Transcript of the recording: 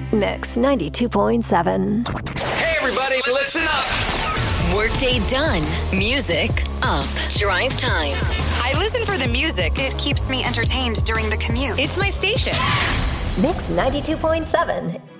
Mix 92.7. Hey, everybody, listen up. Workday done. Music up. Drive time. I listen for the music. It keeps me entertained during the commute. It's my station. Mix 92.7.